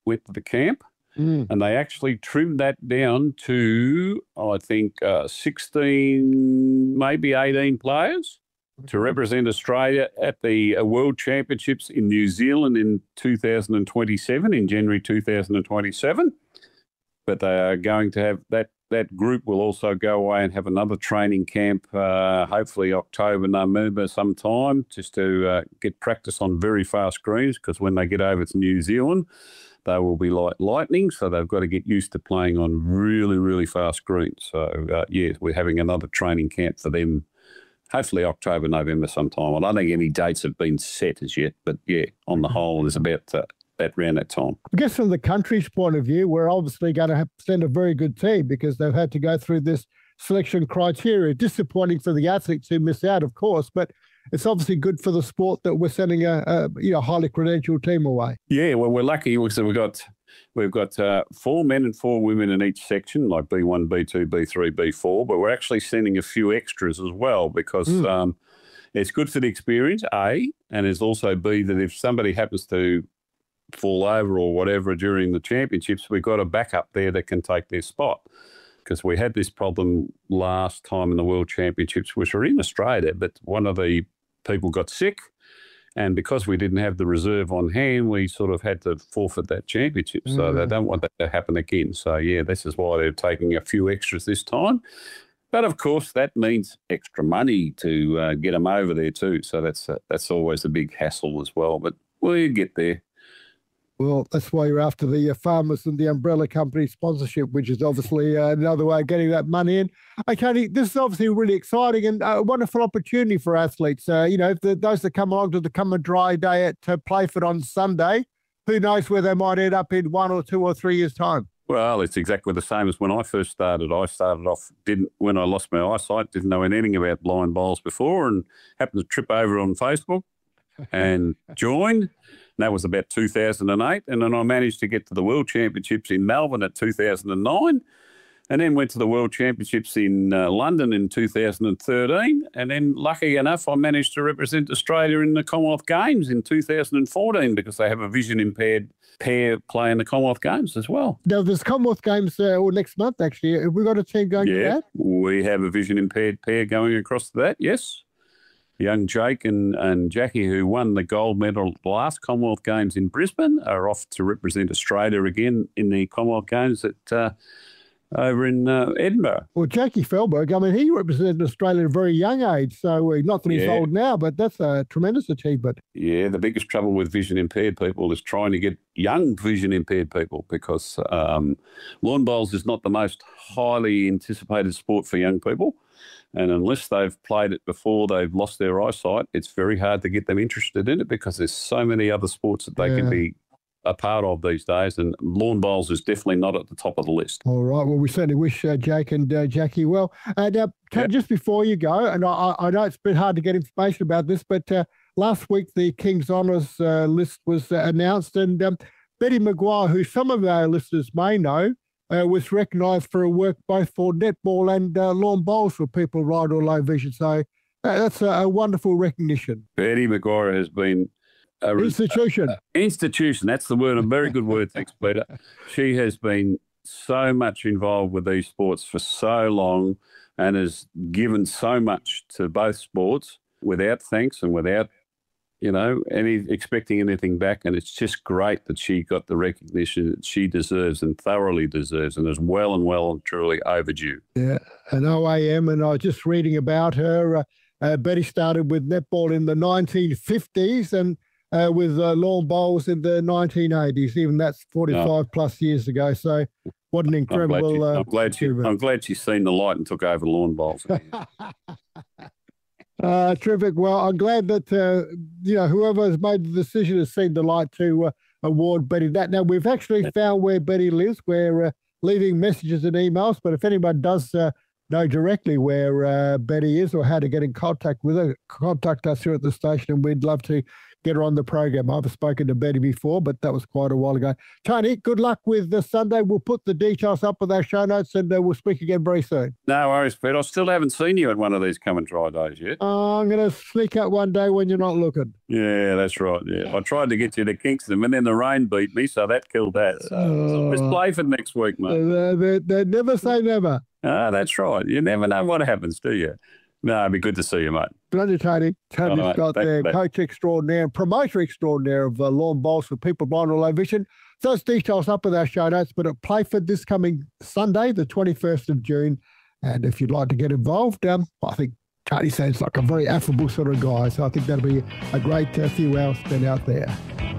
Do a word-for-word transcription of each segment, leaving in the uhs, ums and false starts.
went to the camp. Mm. And they actually trimmed that down to, I think, uh, sixteen, maybe eighteen players to represent Australia at the uh, World Championships in New Zealand in two thousand twenty-seven, in January two thousand twenty-seven. But they are going to have that, that group will also go away and have another training camp, uh, hopefully October, November sometime, just to uh, get practice on very fast greens, because when they get over to New Zealand, they will be like lightning, so they've got to get used to playing on really, really fast greens. So, uh, yeah, we're having another training camp for them, hopefully October, November sometime. I don't think any dates have been set as yet, but, yeah, on the whole, it's about uh, that around that time. I guess from the country's point of view, we're obviously going to have to send a very good team because they've had to go through this selection criteria. Disappointing for the athletes who miss out, of course, but it's obviously good for the sport that we're sending a, a you know highly credentialed team away. Yeah, well, we're lucky. So we've got we've got uh, four men and four women in each section, like B one, B two, B three, B four. But we're actually sending a few extras as well because mm. um, it's good for the experience, A, and it's also B that if somebody happens to fall over or whatever during the championships, we've got a backup there that can take their spot. Because we had this problem last time in the World Championships, which were in Australia, but one of the people got sick, and because we didn't have the reserve on hand, we sort of had to forfeit that championship. Mm. So they don't want that to happen again. So, yeah, this is why they're taking a few extras this time. But, of course, that means extra money to uh, get them over there too. So that's uh, that's always a big hassle as well. But we'll get there. Well, that's why you're after the uh, farmers and the umbrella company sponsorship, which is obviously uh, another way of getting that money in. Okay, this is obviously really exciting and a wonderful opportunity for athletes. Uh, you know, if the, those that come along to the Come and Dry Day at uh, Playford on Sunday, who knows where they might end up in one or two or three years' time. Well, it's exactly the same as when I first started. I started off, didn't when I lost my eyesight, didn't know anything about blind bowls before and happened to trip over on Facebook and join. And that was about two thousand eight. And then I managed to get to the World Championships in Melbourne at two thousand nine. And then went to the World Championships in uh, London in two thousand thirteen. And then, lucky enough, I managed to represent Australia in the Commonwealth Games in two thousand fourteen because they have a vision-impaired pair play in the Commonwealth Games as well. Now, there's Commonwealth Games uh, or next month, actually. Have we got a team going yeah, to that? We have a vision-impaired pair going across to that, yes. Young Jake and, and Jackie, who won the gold medal at the last Commonwealth Games in Brisbane, are off to represent Australia again in the Commonwealth Games at uh, over in uh, Edinburgh. Well, Jackie Felberg, I mean, he represented Australia at a very young age, so uh, not that he's yeah. old now, but that's a tremendous achievement. Yeah, the biggest trouble with vision-impaired people is trying to get young vision-impaired people because um, lawn bowls is not the most highly anticipated sport for young people. And unless they've played it before they've lost their eyesight, it's very hard to get them interested in it because there's so many other sports that they yeah. can be a part of these days, and lawn bowls is definitely not at the top of the list. All right. Well, we certainly wish uh, Jake and uh, Jackie well. And uh, yeah. just before you go, and I, I know it's a bit hard to get information about this, but uh, last week the King's Honours uh, list was uh, announced, and um, Betty Maguire, who some of our listeners may know, Uh, was recognised for her work both for netball and uh, lawn bowls for people right or low vision. So uh, that's a, a wonderful recognition. Betty Maguire has been a institution. A, a institution. That's the word. A very good word. Thanks, Peter. She has been so much involved with these sports for so long and has given so much to both sports without thanks and without, you know, any expecting anything back. And it's just great that she got the recognition that she deserves and thoroughly deserves and is well and well and truly overdue. Yeah, an O A M, and I was just reading about her. Uh, uh, Betty started with netball in the nineteen fifties and uh, with uh, lawn bowls in the nineteen eighties. Even that's forty-five oh. plus years ago. So what an incredible I'm glad, she, I'm, glad she, I'm glad she's seen the light and took over lawn bowls. Uh, terrific. Well, I'm glad that, uh, you know, whoever has made the decision has seen the light to uh, award Betty that. Now, we've actually found where Betty lives. We're uh, leaving messages and emails, but if anyone does uh, know directly where uh, Betty is or how to get in contact with her, contact us here at the station, and we'd love to get her on the program. I've spoken to Betty before, but that was quite a while ago. Tony, good luck with the Sunday. We'll put the details up with our show notes, and uh, we'll speak again very soon. No worries, Pete. I still haven't seen you at one of these come and try days yet. Uh, I'm going to sneak out one day when you're not looking. Yeah, that's right. Yeah, I tried to get you to Kingston, and then the rain beat me, so that killed that. So uh, it's Playford next week, mate. Uh, they, they never say never. Ah, that's right. You never know what happens, do you? No, it'd be good to see you, mate. Pleasure, Tony. Tony oh, Scott there, coach extraordinaire and promoter extraordinaire of uh, lawn bowls for people blind or low vision. Those details up with our show notes, but at Playford this coming Sunday, the twenty-first of June. And if you'd like to get involved, um, I think Tony sounds like a very affable sort of guy. So I think that'll be a great uh, few hours spent out there.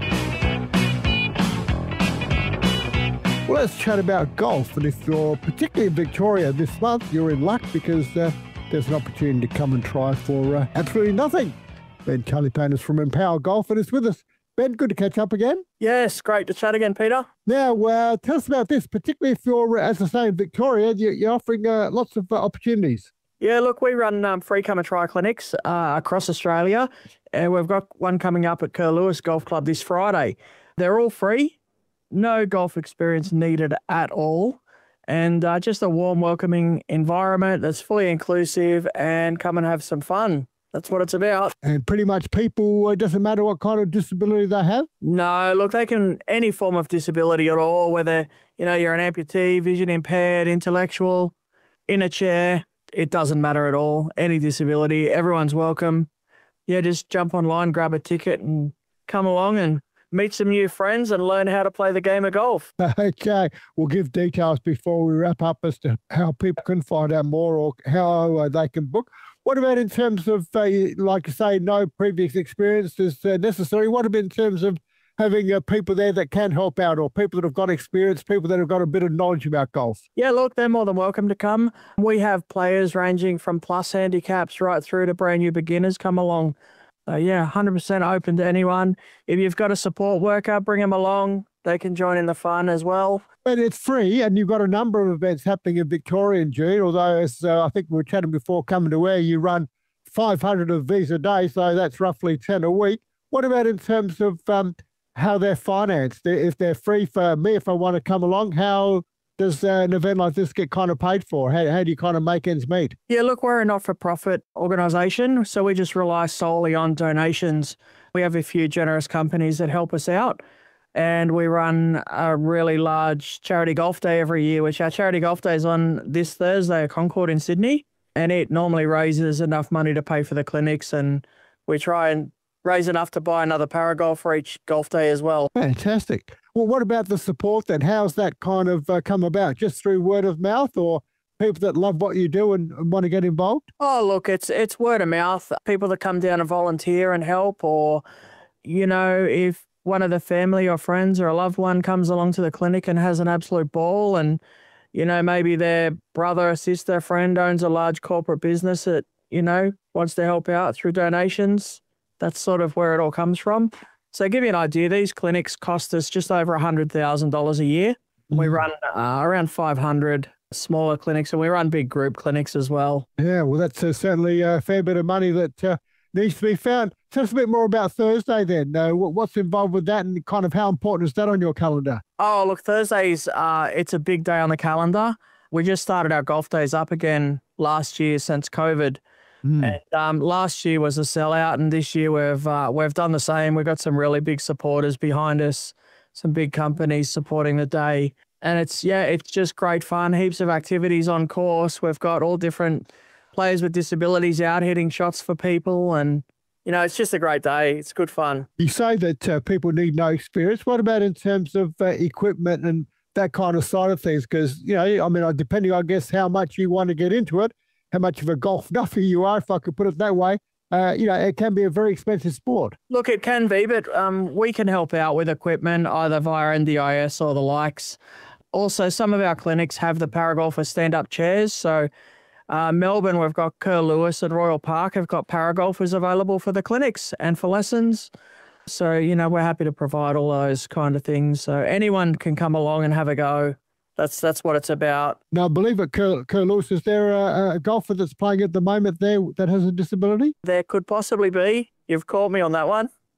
Well, let's chat about golf. And if you're particularly in Victoria this month, you're in luck because uh, there's an opportunity to come and try for uh, absolutely nothing. Ben Calipan is from Empower Golf and is with us. Ben, good to catch up again. Yes, great to chat again, Peter. Now, uh, tell us about this, particularly if you're, as I say, in Victoria, you're, you're offering uh, lots of uh, opportunities. Yeah, look, we run um, free come and try clinics uh, across Australia, and we've got one coming up at Curlewis Golf Club this Friday. They're all free, no golf experience needed at all, and uh, just a warm, welcoming environment that's fully inclusive, and come and have some fun. That's what it's about. And pretty much people, it doesn't matter what kind of disability they have? No, look, they can, any form of disability at all, whether, you know, you're an amputee, vision impaired, intellectual, in a chair, it doesn't matter at all. Any disability, everyone's welcome. Yeah, just jump online, grab a ticket and come along and meet some new friends and learn how to play the game of golf. Okay, we'll give details before we wrap up as to how people can find out more or how uh, they can book. What about in terms of, uh, like you say, no previous experience is uh, necessary? What about in terms of having uh, people there that can help out, or people that have got experience, people that have got a bit of knowledge about golf? Yeah, look, they're more than welcome to come. We have players ranging from plus handicaps right through to brand new beginners come along. So yeah, one hundred percent open to anyone. If you've got a support worker, bring them along. They can join in the fun as well. But it's free, and you've got a number of events happening in Victoria in June, although, as uh, I think we were chatting before coming to where you run five hundred of these a day, so that's roughly ten a week. What about in terms of um, how they're financed? If they're free for me, if I want to come along, how does uh, an event like this get kind of paid for? How, how do you kind of make ends meet? Yeah, look, we're a not-for-profit organisation, so we just rely solely on donations. We have a few generous companies that help us out, and we run a really large charity golf day every year, which our charity golf day is on this Thursday at Concord in Sydney, and it normally raises enough money to pay for the clinics, and we try and raise enough to buy another Paragolf for each golf day as well. Fantastic. Well, what about the support then? How's that kind of uh, come about? Just through word of mouth, or people that love what you do and, and want to get involved? Oh, look, it's it's word of mouth. People that come down and volunteer and help, or, you know, if one of the family or friends or a loved one comes along to the clinic and has an absolute ball, and, you know, maybe their brother, sister, friend owns a large corporate business that, you know, wants to help out through donations. That's sort of where it all comes from. So to give you an idea, these clinics cost us just over one hundred thousand dollars a year. Mm. We run uh, around five hundred smaller clinics, and we run big group clinics as well. Yeah, well, that's uh, certainly a fair bit of money that uh, needs to be found. Tell us a bit more about Thursday then. Uh, what's involved with that, and kind of how important is that on your calendar? Oh, look, Thursdays, uh, it's a big day on the calendar. We just started our golf days up again last year since COVID. Mm. And um, last year was a sellout, and this year we've uh, we've done the same. We've got some really big supporters behind us, some big companies supporting the day. And it's, yeah, it's just great fun. Heaps of activities on course. We've got all different players with disabilities out hitting shots for people, and, you know, it's just a great day. It's good fun. You say that uh, people need no experience. What about in terms of uh, equipment and that kind of side of things? Because, you know, I mean, depending, I guess, how much you want to get into it, how much of a golf nuffy you are, if I could put it that way, uh, you know, it can be a very expensive sport. Look, it can be, but um, we can help out with equipment either via N D I S or the likes. Also, some of our clinics have the Paragolfer stand-up chairs. So uh, Melbourne, we've got Curlewis at Royal Park. Have got Paragolfers available for the clinics and for lessons. So, you know, we're happy to provide all those kind of things. So anyone can come along and have a go. That's that's what it's about. Now, I believe at Curlewis, is there a, a golfer that's playing at the moment there that has a disability? There could possibly be. You've caught me on that one.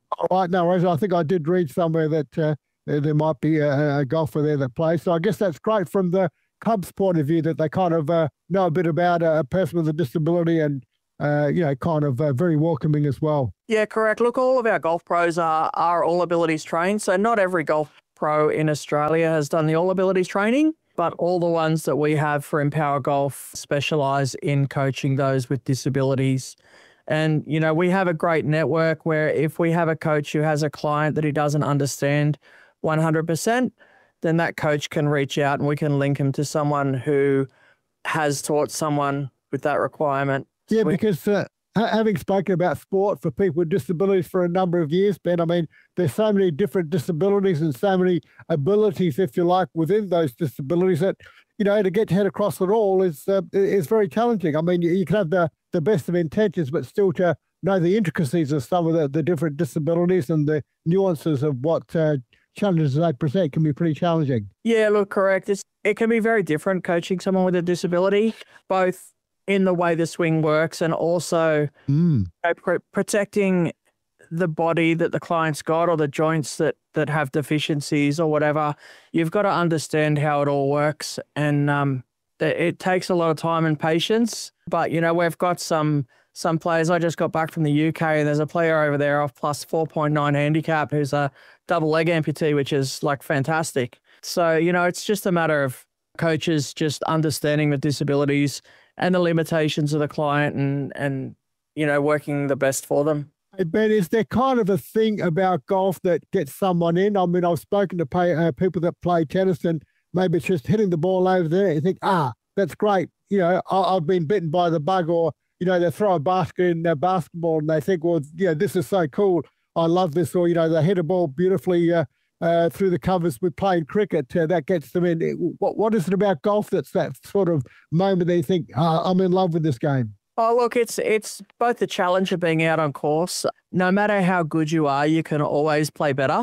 All right, no worries. I think I did read somewhere that uh, there, there might be a, a golfer there that plays. So I guess that's great from the club's point of view that they kind of uh, know a bit about a person with a disability and, uh, you know, kind of uh, very welcoming as well. Yeah, correct. Look, all of our golf pros are, are all abilities trained. So not every golf pro in Australia has done the all abilities training, but all the ones that we have for Empower Golf specialise in coaching those with disabilities. And, you know, we have a great network where if we have a coach who has a client that he doesn't understand one hundred percent, then that coach can reach out and we can link him to someone who has taught someone with that requirement. Yeah, we- because uh, having spoken about sport for people with disabilities for a number of years, Ben, I mean, there's so many different disabilities and so many abilities, if you like, within those disabilities that, you know, to get your head across it all is uh, is very challenging. I mean, you, you can have the, the best of intentions, but still to know the intricacies of some of the, the different disabilities and the nuances of what uh, challenges they present can be pretty challenging. Yeah, look, correct. It's, it can be very different coaching someone with a disability, both in the way the swing works and also Mm. you know, pr- protecting the body that the client's got or the joints that that have deficiencies or whatever. You've got to understand how it all works, and um, it, it takes a lot of time and patience. But you know, we've got some some players. I just got back from the U K, and there's a player over there off plus four point nine handicap who's a double leg amputee, which is like fantastic. So you know, it's just a matter of coaches just understanding the disabilities and the limitations of the client, and and you know, working the best for them. Hey, Ben, is there kind of a thing about golf that gets someone in? I mean, I've spoken to pay, uh, people that play tennis and maybe it's just hitting the ball over there. You think, ah, that's great. You know, I, I've been bitten by the bug, or, you know, they throw a basket in their basketball and they think, well, you know, this is so cool. I love this. Or, you know, they hit a ball beautifully uh, uh, through the covers with playing cricket. Uh, that gets them in. What What is it about golf that's that sort of moment they think, ah, I'm in love with this game? Oh, look, it's it's both the challenge of being out on course. No matter how good you are, you can always play better.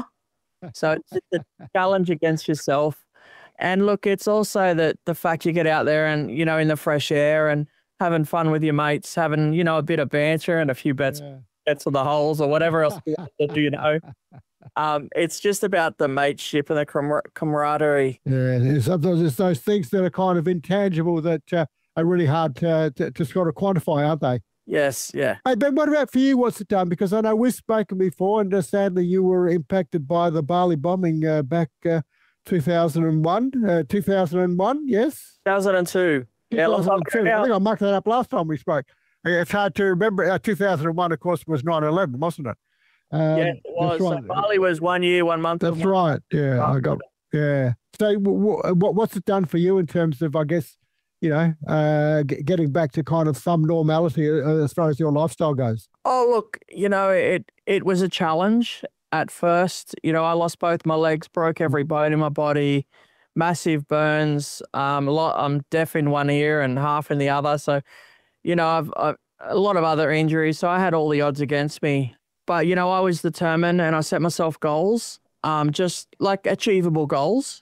So it's a challenge against yourself. And look, it's also that the fact you get out there and, you know, in the fresh air and having fun with your mates, having, you know, a bit of banter and a few bets, Yeah. bets on the holes or whatever else you have to do, you know. Um, it's just about the mateship and the camar- camaraderie. Yeah, there's sometimes it's those things that are kind of intangible that uh, are really hard to, to, to sort of quantify, aren't they? Yes, yeah. Hey, Ben, what about for you? What's it done? Because I know we've spoken before, and uh, sadly you were impacted by the Bali bombing uh, back uh, two thousand one. Uh, two thousand one, yes? two thousand two. Yeah, long time two thousand two. ago I now. think I marked that up last time we spoke. Uh, It's hard to remember. Uh, two thousand one, of course, was nine eleven, wasn't it? Um, Yeah, it was. That's right. So Bali was one year, one month. That's and one- right. Yeah, I got. Yeah. So, w- w- what what's it done for you in terms of, I guess, you know, uh, g- getting back to kind of some normality uh, as far as your lifestyle goes? Oh, look, you know, it it was a challenge at first. You know, I lost both my legs, broke every bone in my body, massive burns. Um, a lot. I'm deaf in one ear and half in the other. So, you know, I've, I've a lot of other injuries. So I had all the odds against me. But you know, I was determined, and I set myself goals, um, just like achievable goals.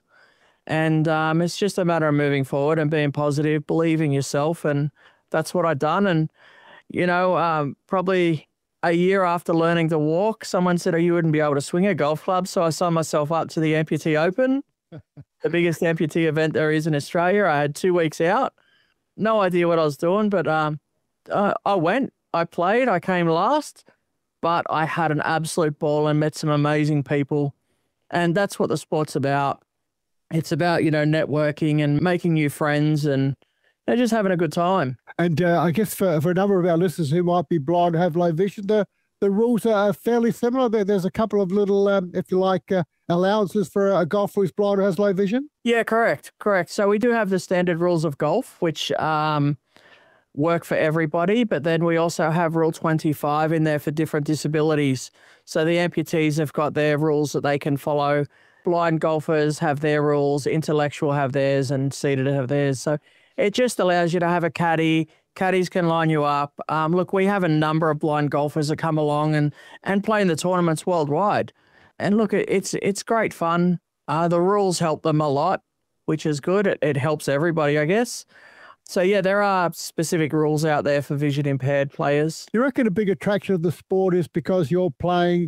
And um, it's just a matter of moving forward and being positive, believing yourself, and that's what I've done. And you know, um, probably a year after learning to walk, someone said, "Oh, you wouldn't be able to swing a golf club." So I signed myself up to the Amputee Open, the biggest amputee event there is in Australia. I had two weeks out, no idea what I was doing, but um, uh, I went, I played, I came last, but I had an absolute ball and met some amazing people. And that's what the sport's about. It's about, you know, networking and making new friends and you know, just having a good time. And uh, I guess for, for a number of our listeners who might be blind or have low vision, the, the rules are fairly similar. There, there's a couple of little, um, if you like, uh, allowances for a golfer who's blind or has low vision. Yeah, correct, correct. So we do have the standard rules of golf, which um, work for everybody, but then we also have Rule twenty-five in there for different disabilities. So the amputees have got their rules that they can follow. Blind golfers have their rules, intellectual have theirs, and seated have theirs. So it just allows you to have a caddy. Caddies can line you up. Um, look, we have a number of blind golfers that come along and, and play in the tournaments worldwide. And look, it- it's it's great fun. Uh, the rules help them a lot, which is good. It, it helps everybody, I guess. So, yeah, there are specific rules out there for vision impaired players. You reckon a big attraction of the sport is because you're playing,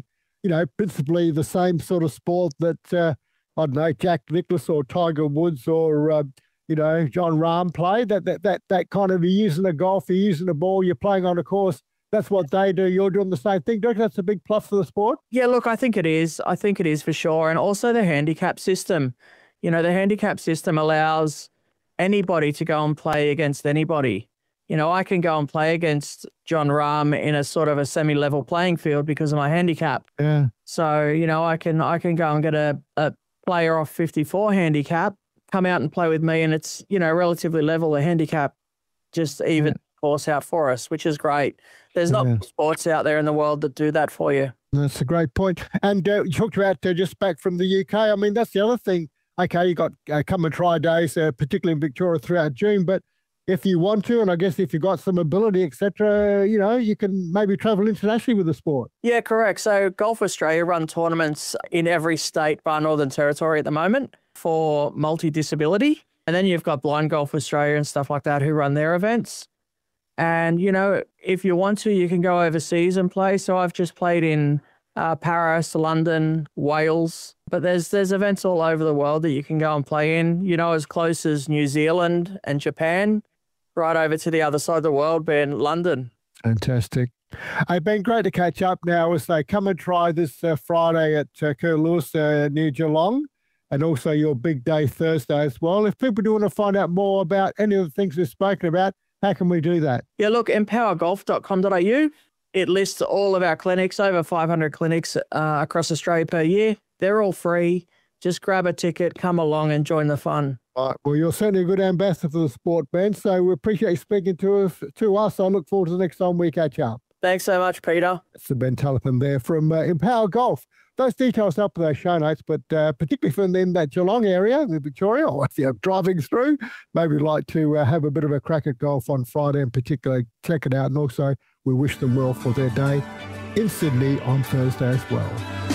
you know, principally the same sort of sport that, uh, I don't know, Jack Nicklaus or Tiger Woods or, uh, you know, John Rahm play, that, that, that, that kind of, you're using a golf, you're using a ball, you're playing on a course. That's what they do. You're doing the same thing. Do you reckon that's a big plus for the sport? Yeah, look, I think it is. I think it is for sure. And also the handicap system. You know, the handicap system allows anybody to go and play against anybody. You know, I can go and play against John Rahm in a sort of a semi-level playing field because of my handicap. Yeah. So, you know, I can I can go and get a, a player off fifty-four handicap, come out and play with me, and it's, you know, relatively level. The handicap just even yeah. course out for us, which is great. There's not yeah. sports out there in the world that do that for you. That's a great point. And uh, you talked about uh, just back from the U K. I mean, that's the other thing. Okay, you got uh, come and try days, uh, particularly in Victoria throughout June. But if you want to, and I guess if you've got some ability, et cetera, you know, you can maybe travel internationally with the sport. Yeah, correct. So Golf Australia run tournaments in every state bar Northern Territory at the moment for multi-disability. And then you've got Blind Golf Australia and stuff like that who run their events. And, you know, if you want to, you can go overseas and play. So I've just played in uh, Paris, London, Wales. But there's there's events all over the world that you can go and play in, you know, as close as New Zealand and Japan, right over to the other side of the world, being London. Fantastic. It's been great to catch up now as they come and try this uh, Friday at uh, Curlewis uh, near Geelong, and also your big day Thursday as well. If people do want to find out more about any of the things we've spoken about, how can we do that? Yeah, look, empower golf dot com dot a u. It lists all of our clinics, over five hundred clinics uh, across Australia per year. They're all free. Just grab a ticket, come along and join the fun. All right. Well, you're certainly a good ambassador for the sport, Ben. So we appreciate you speaking to us. To us. I look forward to the next time we catch up. Thanks so much, Peter. It's Ben Tullipin there from uh, Empower Golf. Those details up with our show notes, but uh, particularly from in that Geelong area, the Victoria, or if you're driving through, maybe like to uh, have a bit of a crack at golf on Friday in particular. Check it out. And also, we wish them well for their day in Sydney on Thursday as well.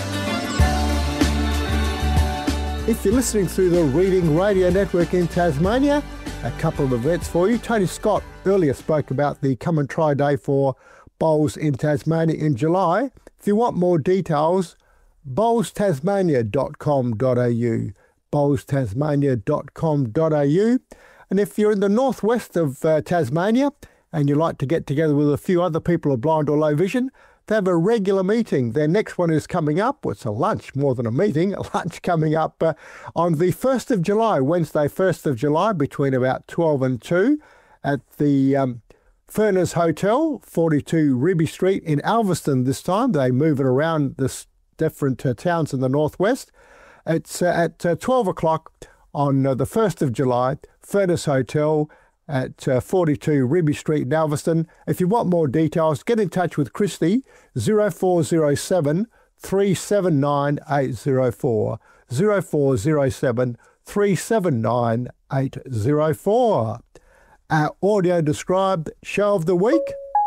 If you're listening through the Reading Radio Network in Tasmania, a couple of events for you. Tony Scott earlier spoke about the Come and Try Day for bowls in Tasmania in July. If you want more details, bowls tasmania dot com dot a u, bowls tasmania dot com dot a u. And if you're in the northwest of uh, Tasmania and you like to get together with a few other people who are blind or low vision, they have a regular meeting. Their next one is coming up. Well, it's a lunch more than a meeting, a lunch coming up uh, on the first of July, Wednesday, first of July, between about twelve and two at the um, Furness Hotel, forty-two Ruby Street in Alveston this time. They move it around this different uh, towns in the northwest. It's uh, at uh, twelve o'clock on uh, the first of July, Furness Hotel at uh, forty-two Ruby Street in Alveston. If you want more details, get in touch with Christy, zero four zero seven, three seven nine, eight zero four, zero four zero seven, three seven nine, eight zero four. Our audio described show of the week,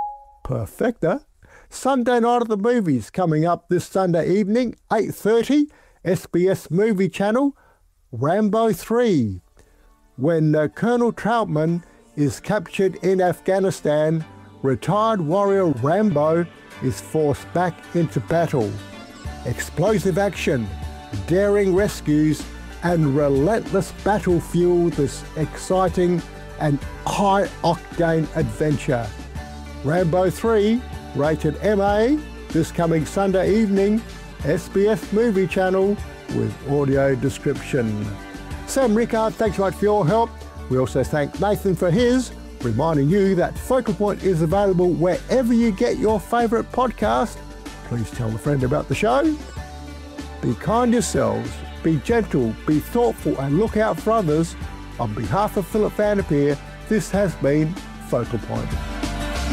Perfecta. Sunday night at the movies coming up this Sunday evening, eight thirty, S B S Movie Channel, Rambo three. When uh, Colonel Troutman is captured in Afghanistan, retired warrior Rambo is forced back into battle. Explosive action, daring rescues, and relentless battle fuel this exciting and high-octane adventure. Rambo three, rated M A, this coming Sunday evening, S B S Movie Channel with audio description. Sam Rickard, thanks so much for your help. We also thank Nathan for his, reminding you that Focal Point is available wherever you get your favourite podcast. Please tell a friend about the show. Be kind yourselves, be gentle, be thoughtful, and look out for others. On behalf of Philip Vanderpeer, this has been Focal Point.